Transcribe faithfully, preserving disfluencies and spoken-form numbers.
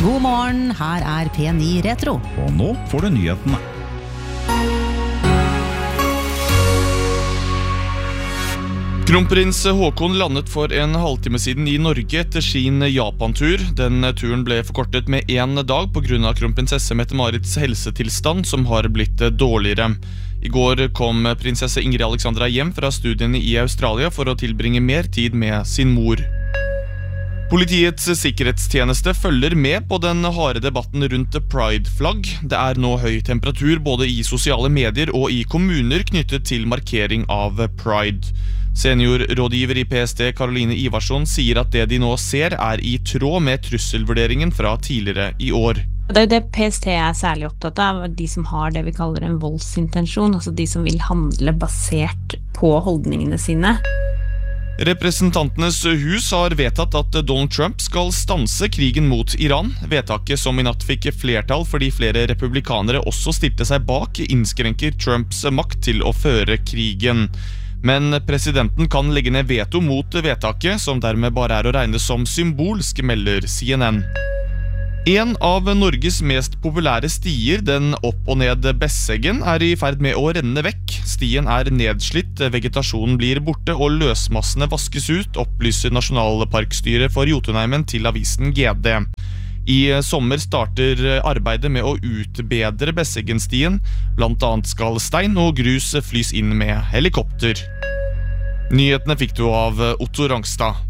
God morgen, her er P ni Retro. Og nå får du nyhetene. Kronprins Håkon landet for en halvtime siden i Norge etter sin Japan-tur. Den turen ble forkortet med en dag på grunn av kronprinsesse Mette-Marits helsetilstand som har blitt dårligere. I går kom prinsesse Ingrid Alexandra hjem fra studiene i Australia for å tilbringe mer tid med sin mor. Politiets sikkerhetstjeneste følger med på den harde debatten rundt Pride-flagg. Det er nå høy temperatur både i sosiale medier og i kommuner knyttet til markering av Pride. Seniorrådgiver i P S T Caroline Ivarsson sier at det de nå ser er i tråd med trusselvurderingen fra tidligere i år. Det er jo det P S T er særlig opptatt av, de som har det vi kaller en voldsintensjon, altså de som vil handle basert på holdningene sine. Representantenes hus har vedtatt at Donald Trump skal stanse krigen mot Iran. Vedtaket som i natt fikk flertall fordi flere republikanere også stilte seg bak, innskrenker Trumps makt til å føre krigen. Men presidenten kan legge ned veto mot vedtaket, som dermed bare er å regne som symbolsk, melder C N N. En av Norges mest populære stier, den opp og ned Besseggen, er i ferd med å renne vekk. Stien er nedslitt, vegetasjonen blir borte og løsmassene vaskes ut, opplyser Nasjonalparkstyret for Jotunheimen til avisen G D. I sommer starter arbeidet med å utbedre Besseggenstien. Blant annet skal stein og grus flys inn med helikopter. Nyhetene fikk du av Otto Rangstad.